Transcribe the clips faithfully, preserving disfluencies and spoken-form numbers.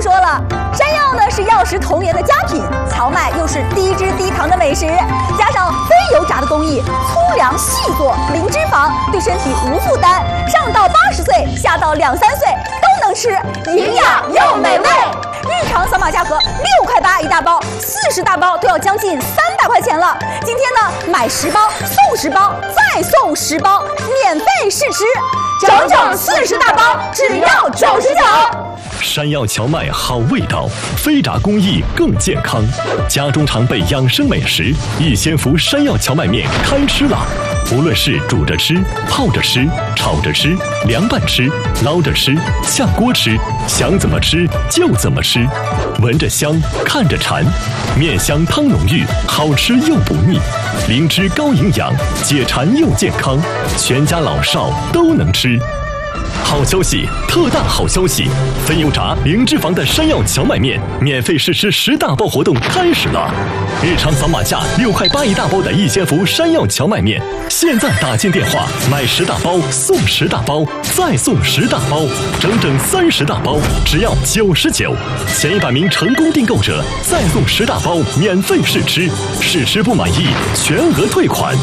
说了，山药呢是药食同源的佳品，荞麦又是低脂低糖的美食，加上非油炸的工艺，粗粮细做，零脂肪，对身体无负担，上到八十岁，下到两三岁都能吃，营养又美味。日常扫码价格六块八一大包，四十大包都要将近三百块钱了。今天呢，买十包送十包，再送十包，免费试吃，整整四十大包，只要九十九。 山药荞麦好味道，非炸工艺更健康。家中常备养生美食，一仙福山药荞麦面开吃了。无论是煮着吃、泡着吃、炒着吃、凉拌吃、捞着吃、下锅吃，想怎么吃就怎么吃。闻着香，看着馋，面香汤浓郁，好吃又不腻，灵芝高营养，解馋又健康，全家老少都能吃。好消息，特大好消息！非油炸、零脂肪的山药荞麦面免费试吃十大包活动开始了。日常扫码价六块八一大包的一仙福山药荞麦面，现在打进电话买十大包送十大包，再送十大包，整整三十大包，只要九十九。前一百名成功订购者再送十大包免费试吃，试吃不满意全额退款。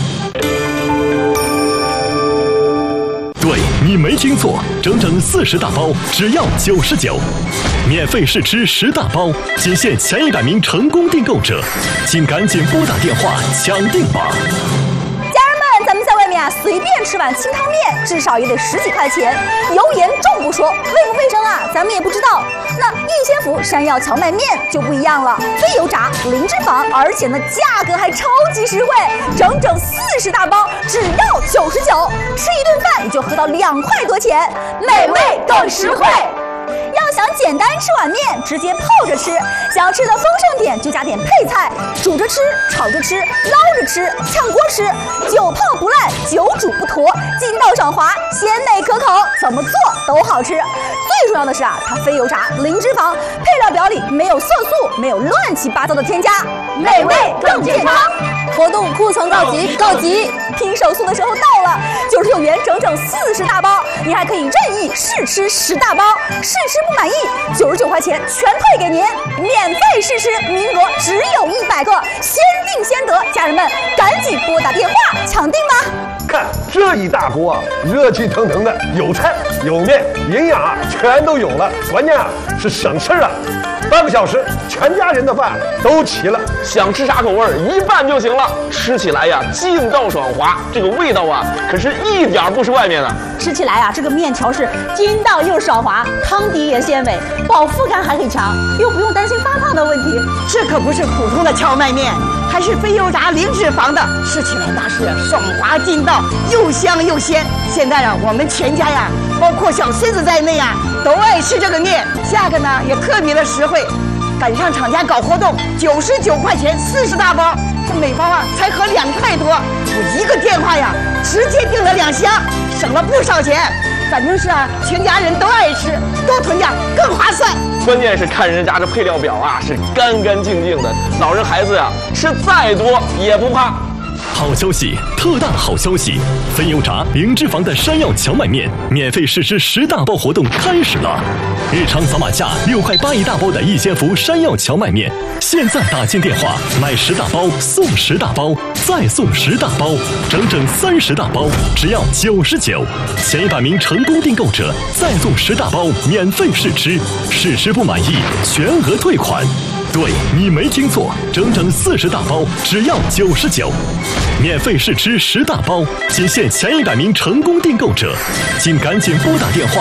对，你没听错，整整四十大包，只要九十九，免费试吃十大包，仅限前一百名成功订购者，请赶紧拨打电话抢订吧。 咱们在外面啊，随便吃碗清汤面，至少也得十几块钱，油盐重不说，卫不卫生啊，咱们也不知道。那一仙福山药荞麦面就不一样了，非油炸，零脂肪，而且呢价格还超级实惠，整整四十大包，只要九十九，吃一顿饭你就喝到两块多钱，美味更实惠。要想简单吃碗面，直接泡着吃；想要吃的丰盛点，就加点配菜，煮着吃、炒着吃、捞着吃、炝锅吃，久泡不烂，久煮不坨，筋道爽滑，鲜美可口，怎么做都好吃。最重要的是啊，它非油炸，零脂肪，配料表里没有色素，没有乱七八糟的添加，美味更健康。活动库存告急，告急！拼手速的时候到了，九十九元整整四十大包，你还可以任意试吃十大包，试吃不满意，九十九块钱全退给您，免费试吃，名额只有一百个，先定先得，家人们赶紧拨打电话抢订吧！ 看这一大锅啊，热气腾腾的，有菜有面，营养啊全都有了，关键啊是省事儿啊。半个小时，全家人的饭都齐了。 想吃啥口味儿，一拌就行了。吃起来呀，劲道爽滑，这个味道啊，可是一点不是外面的。 吃起来啊，这个面条是筋道又爽滑，汤底也鲜美，饱腹感还很强，又不用担心发胖的问题。 这可不是普通的荞麦面，还是非油炸零脂肪的，吃起来那是爽滑劲道，又香又鲜。现在啊，我们全家呀，包括小孙子在内啊，都爱吃这个面，价格呢也特别的实惠。赶上厂家搞活动，九十九块钱四十大包，这每包啊才合两块多。我一个电话呀，直接订了两箱，省了不少钱。反正是啊，全家人都爱吃，多囤点更划算。 关键是看人家这配料表啊，是干干净净的，老人孩子呀、啊、吃再多也不怕。 好消息，特大好消息！非油炸、零脂肪的山药荞麦面免费试吃十大包活动开始了。日常扫码价六块八一大包的一仙福山药荞麦面，现在打进电话买十大包送十大包，再送十大包，整整三十大包，只要九十九。前一百名成功订购者再送十大包免费试吃，试吃不满意全额退款。对，你没听错，整整四十大包，只要九十九，免费试吃十大包，仅限前一百名成功订购者，请赶紧拨打电话